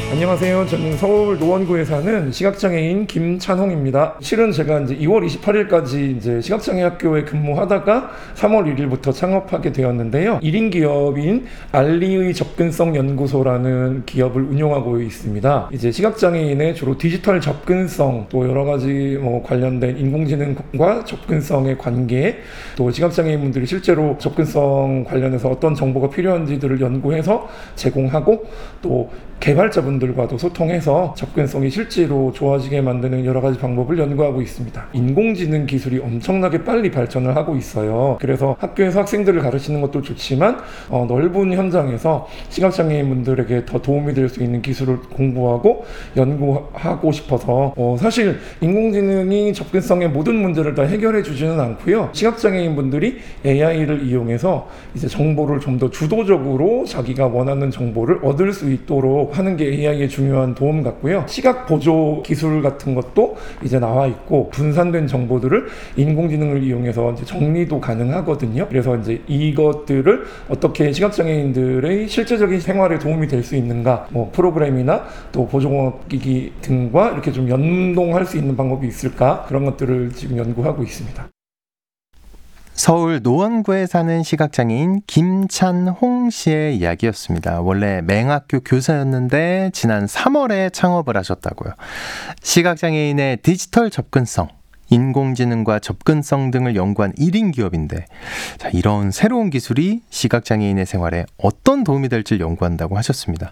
안녕하세요. 저는 서울 노원구에 사는 시각장애인 김찬홍입니다. 실은 제가 이제 2월 28일까지 이제 시각장애 학교에 근무하다가 3월 1일부터 창업하게 되었는데요. 1인 기업인 알리의 접근성 연구소라는 기업을 운영하고 있습니다. 이제 시각장애인의 주로 디지털 접근성, 또 여러 가지 관련된 인공지능과 접근성의 관계, 또 시각장애인분들이 실제로 접근성 관련해서 어떤 정보가 필요한지들을 연구해서 제공하고, 또 개발자분들과도 소통해서 접근성이 실제로 좋아지게 만드는 여러 가지 방법을 연구하고 있습니다. 인공지능 기술이 엄청나게 빨리 발전을 하고 있어요. 그래서 학교에서 학생들을 가르치는 것도 좋지만 넓은 현장에서 시각장애인분들에게 더 도움이 될 수 있는 기술을 공부하고 연구하고 싶어서 사실 인공지능이 접근성의 모든 문제를 다 해결해 주지는 않고요. 시각장애인분들이 AI를 이용해서 이제 정보를 좀 더 주도적으로 자기가 원하는 정보를 얻을 수 있도록 하는 게 AI의 중요한 도움 같고요. 시각 보조 기술 같은 것도 이제 나와 있고, 분산된 정보들을 인공지능을 이용해서 이제 정리도 가능하거든요. 그래서 이제 이것들을 어떻게 시각장애인들의 실제적인 생활에 도움이 될 수 있는가, 프로그램이나 또 보조공학기기 등과 이렇게 좀 연동할 수 있는 방법이 있을까, 그런 것들을 지금 연구하고 있습니다. 서울 노원구에 사는 시각장애인 김찬홍 씨의 이야기였습니다. 원래 맹학교 교사였는데 지난 3월에 창업을 하셨다고요. 시각장애인의 디지털 접근성, 인공지능과 접근성 등을 연구한 1인 기업인데, 자, 이런 새로운 기술이 시각장애인의 생활에 어떤 도움이 될지 연구한다고 하셨습니다.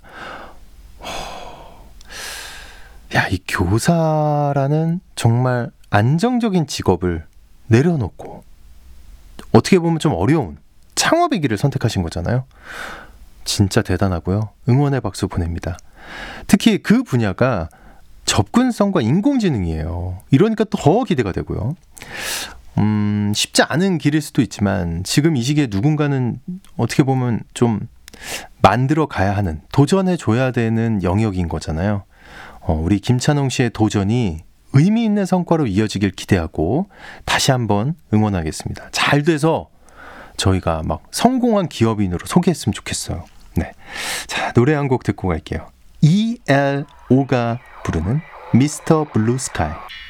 야, 이 교사라는 정말 안정적인 직업을 내려놓고 어떻게 보면 좀 어려운 창업의 길을 선택하신 거잖아요. 진짜 대단하고요. 응원의 박수 보냅니다. 특히 그 분야가 접근성과 인공지능이에요. 이러니까 또 더 기대가 되고요. 쉽지 않은 길일 수도 있지만 지금 이 시기에 누군가는 어떻게 보면 좀 만들어 가야 하는, 도전해 줘야 되는 영역인 거잖아요. 우리 김찬홍 씨의 도전이 의미 있는 성과로 이어지길 기대하고 다시 한번 응원하겠습니다. 잘 돼서 저희가 막 성공한 기업인으로 소개했으면 좋겠어요. 네. 자, 노래 한 곡 듣고 갈게요. ELO가 부르는 미스터 블루 스카이.